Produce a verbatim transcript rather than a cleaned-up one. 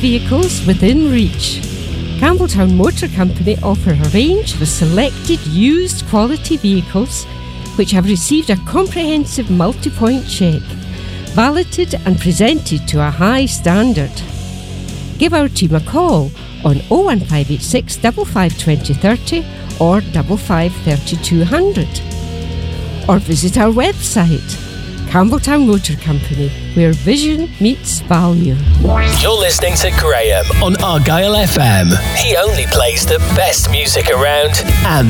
vehicles within reach. Campbelltown Motor Company offer a range of selected used quality vehicles which have received a comprehensive multi-point check, validated and presented to a high standard. Give our team a call on oh one five eight six, five five two oh three oh or five five three two hundred. Or visit our website, Campbelltown Motor Company, where vision meets value. You're listening to Graham on Argyle F M. He only plays the best music around and